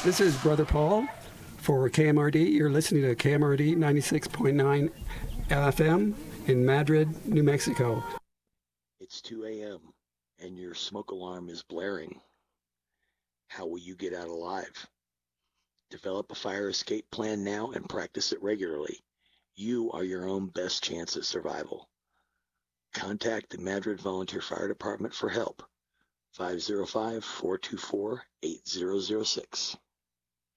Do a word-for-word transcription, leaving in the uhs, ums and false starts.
This is Brother Paul for K M R D. You're listening to K M R D ninety-six point nine F M in Madrid, New Mexico. It's two a.m. and your smoke alarm is blaring. How will you get out alive? Develop a fire escape plan now and practice it regularly. You are your own best chance at survival. Contact the Madrid Volunteer Fire Department for help. five oh five, four two four, eight zero zero six.